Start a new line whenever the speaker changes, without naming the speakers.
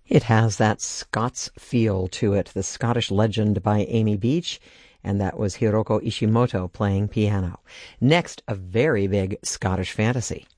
It has that Scots feel to it, the Scottish Legend by Amy Beach, and that was Hiroko Ishimoto playing piano. Next, a very big Scottish fantasy.